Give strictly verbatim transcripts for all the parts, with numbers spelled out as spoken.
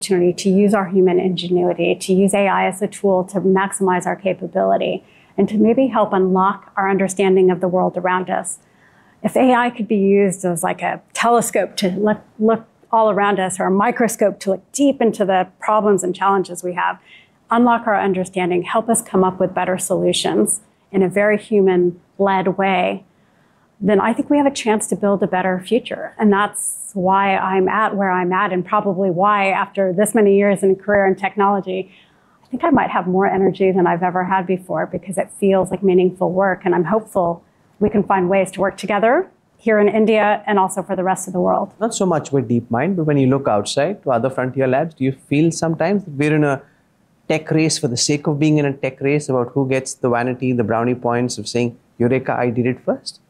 opportunity to use our human ingenuity, to use A I as a tool to maximize our capability, and to maybe help unlock our understanding of the world around us. If A I could be used as like a telescope to look, look all around us, or a microscope to look deep into the problems and challenges we have, unlock our understanding, help us come up with better solutions in a very human-led way, then I think we have a chance to build a better future. And that's why I'm at where I'm at, and probably why, after this many years in a career in technology, I think I might have more energy than I've ever had before, because it feels like meaningful work. And I'm hopeful we can find ways to work together here in India and also for the rest of the world. Not so much with DeepMind, but when you look outside to other frontier labs, do you feel sometimes that we're in a tech race for the sake of being in a tech race about who gets the vanity, the brownie points of saying, Eureka, I did it first?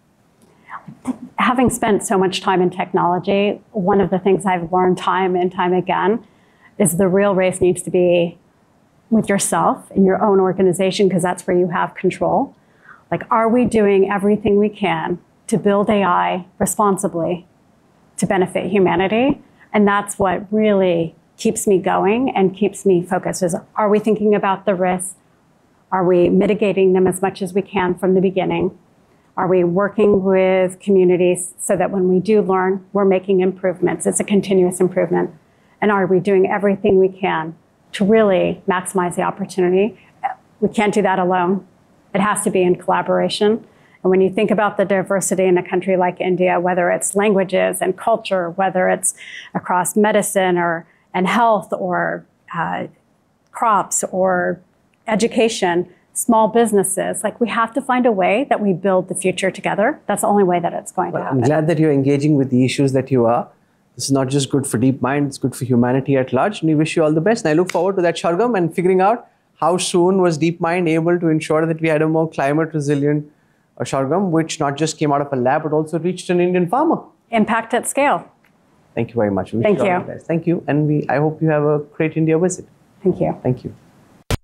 Having spent so much time in technology, one of the things I've learned time and time again is the real race needs to be with yourself in your own organization, because that's where you have control. Like, are we doing everything we can to build A I responsibly to benefit humanity? And that's what really keeps me going and keeps me focused, is, are we thinking about the risks? Are we mitigating them as much as we can from the beginning? Are we working with communities so that when we do learn, we're making improvements? It's a continuous improvement. And are we doing everything we can to really maximize the opportunity? We can't do that alone. It has to be in collaboration. And when you think about the diversity in a country like India, whether it's languages and culture, whether it's across medicine or and health, or uh, crops, or education, small businesses, like, we have to find a way that we build the future together. That's the only way that it's going well, to happen. I'm glad that you're engaging with the issues that you are. This is not just good for DeepMind, it's good for humanity at large. And we wish you all the best. And I look forward to that, Shargam, and figuring out how soon was DeepMind able to ensure that we had a more climate resilient uh, Shargam, which not just came out of a lab, but also reached an Indian farmer. Impact at scale. Thank you very much. We Thank wish you. all the best. Thank you. And we, I hope you have a great India visit. Thank you. Thank you.